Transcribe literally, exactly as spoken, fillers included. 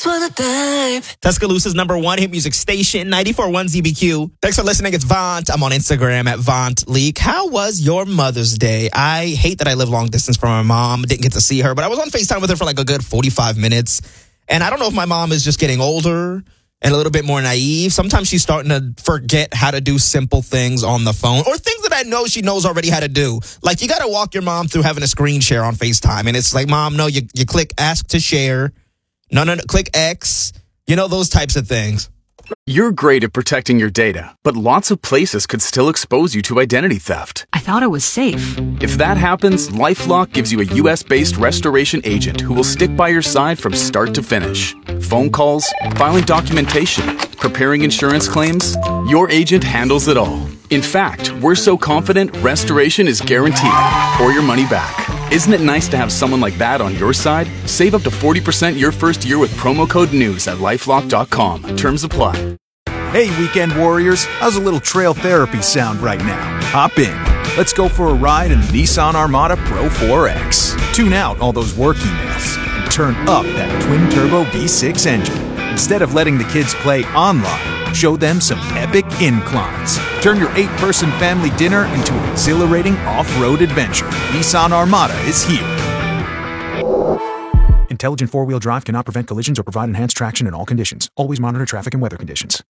just wanna dive. Tuscaloosa's number one hit music station, ninety-four point one Z B Q. Thanks for listening. It's Vaunt. I'm on Instagram at Vaunt Leak. How was your Mother's Day? I hate that I live long distance from my mom. Didn't get to see her, but I was on FaceTime with her for like a good forty-five minutes. And I don't know if my mom is just getting older and a little bit more naive. Sometimes she's starting to forget how to do simple things on the phone or things that I know she knows already how to do. Like, you got to walk your mom through having a screen share on FaceTime. And it's like, Mom, no, you, you click ask to share. No, no, no, click X. You know, those types of things. You're great at protecting your data, but lots of places could still expose you to identity theft. I thought it was safe. If that happens, LifeLock gives you a U S-based restoration agent who will stick by your side from start to finish. Phone calls, filing documentation, preparing insurance claims, your agent handles it all. In fact, we're so confident restoration is guaranteed or your money back. Isn't it nice to have someone like that on your side? Save up to forty percent your first year with promo code NEWS at lifelock dot com. Terms apply. Hey, weekend warriors, how's a little trail therapy sound right now? Hop in. Let's go for a ride in the Nissan Armada Pro four X. Tune out all those work emails and turn up that twin-turbo V six engine. Instead of letting the kids play online, show them some epic inclines. Turn your eight-person family dinner into an exhilarating off-road adventure. Nissan Armada is here. Intelligent four-wheel drive cannot prevent collisions or provide enhanced traction in all conditions. Always monitor traffic and weather conditions.